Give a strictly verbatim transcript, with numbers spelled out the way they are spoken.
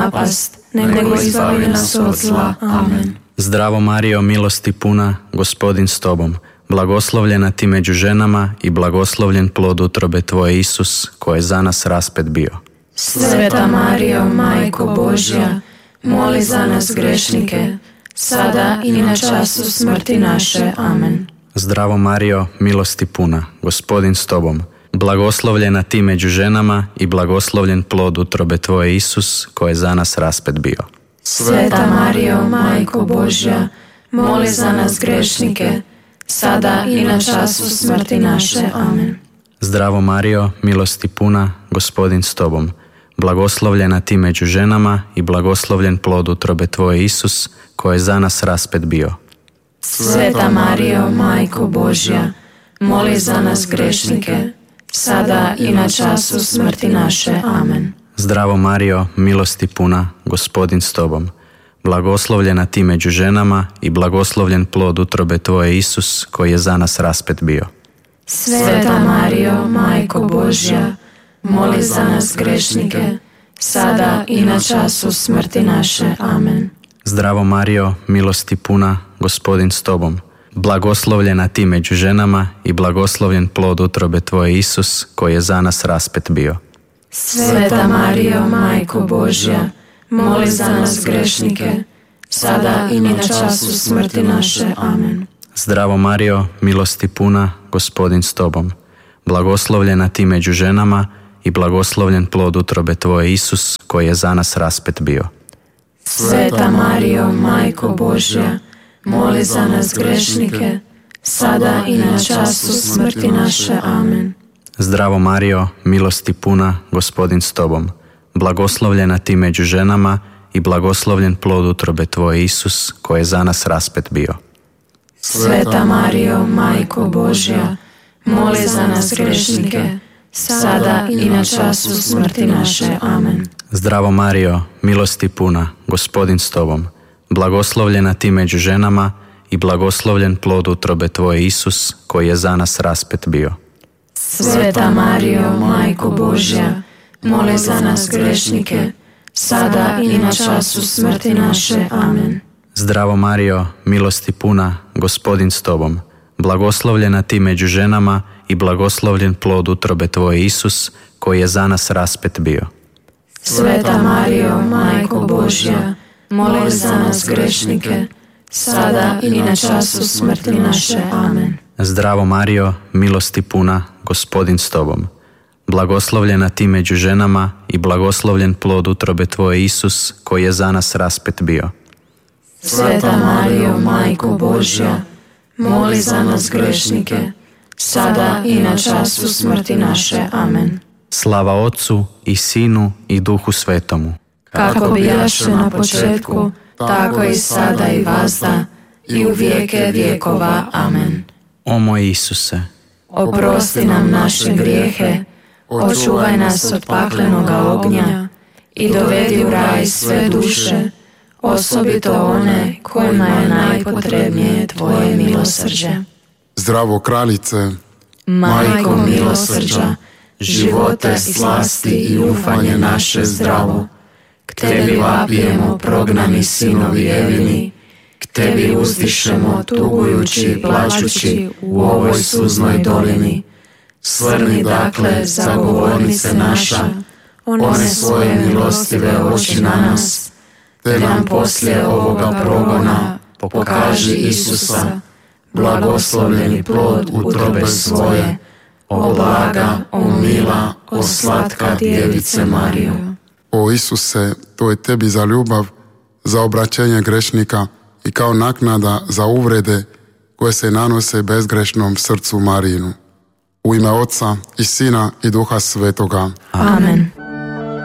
napast, nego izbavi nas od zla. Amen. Zdravo Marijo, milosti puna, Gospodin s tobom. Blagoslovljena ti među ženama i blagoslovljen plod utrobe tvoje, Isus, koji je za nas raspet bio. Sveta Marijo, Majko Božja, moli za nas grešnike, sada i na času smrti naše. Amen. Zdravo Marijo, milosti puna, Gospodin s tobom. Blagoslovljena ti među ženama i blagoslovljen plod utrobe tvoje, Isus, koji je za nas raspet bio. Sveta Marijo, Majko Božja, moli za nas grešnike, sada i na času smrti naše. Amen. Zdravo Marijo, milosti puna, Gospodin s tobom. Blagoslovljena ti među ženama i blagoslovljen plod utrobe tvoje, Isus, koji je za nas raspet bio. Sveta Marijo, Majko Božja, moli za nas grešnike, sada i na času smrti naše. Amen. Zdravo Marijo, milosti puna, Gospodin s tobom. Blagoslovljena ti među ženama i blagoslovljen plod utrobe tvoje, Isus, koji je za nas raspet bio. Sveta Marijo, Majko Božja, moli za nas grešnike, sada i na času smrti naše. Amen. Zdravo Marijo, milosti puna, Gospodin s tobom. Blagoslovljena ti među ženama i blagoslovljen plod utrobe tvoje, Isus, koji je za nas raspet bio. Sveta Marijo, Majko Božja, moli za nas grešnike, sada i na času smrti naše. Amen. Zdravo Marijo, milosti puna, Gospodin s tobom. Blagoslovljena ti među ženama i blagoslovljen plod utrobe tvoje, Isus, koji je za nas raspet bio. Sveta Marijo, Majko Božja, moli za nas grešnike, sada i na času smrti naše. Amen. Zdravo Marijo, milosti puna, Gospodin s tobom. Blagoslovljena ti među ženama i blagoslovljen plod utrobe tvoje, Isus, koji je za nas raspet bio. Sveta Marijo, Majko Božja, moli za nas grešnike, sada i na času smrti naše. Amen. Zdravo Marijo, milosti puna, Gospodin s tobom. Blagoslovljena ti među ženama i blagoslovljen plod utrobe tvoje, Isus, koji je za nas raspet bio. Sveta Marijo, Majko Božja, moli za nas grešnike, sada i na času smrti naše. Amen. Zdravo Marijo, milosti puna, Gospodin s tobom. Blagoslovljena ti među ženama i blagoslovljen plod utrobe tvoje, Isus, koji je za nas raspet bio. Sveta Marijo, Majko Božja, moli za nas grešnike, sada i na času smrti naše. Amen. Zdravo Marijo, milosti puna, Gospodin s tobom. Blagoslovljena ti među ženama i blagoslovljen plod utrobe tvoje, Isus, koji je za nas raspet bio. Sveta Marijo, Majko Božja, moli za nas grešnike, sada i na času smrti naše. Amen. Slava Otcu i Sinu i Duhu Svetomu. Kako bijaše na početku, tako i sada i vazda, i u vijeke vjekova. Amen. O moj Isuse, oprosti nam naše grijehe, očuvaj nas od paklenoga ognja i dovedi u raj sve duše, osobito one kojima je najpotrebnije tvoje milosrđe. Zdravo kraljice, Majko milosrđa, živote, slasti i ufanje naše zdravo, k tebi vapijemo prognani sinovi Evini, k tebi uzdišemo tugujući i plačući u ovoj suznoj dolini. Svrni dakle, zagovornice naša, one svoje milostive oči na nas, te nam poslije ovoga progona pokaži Isusa, blagoslovljeni plod utrobe svoje, o blaga, o mila, o slatka djevice Marijo. O Isuse, to je tebi za ljubav, za obraćenje grešnika i kao naknada za uvrede koje se nanose bezgrešnom srcu Marijinu. U ime Oca i Sina i Duha Svetoga. Amen.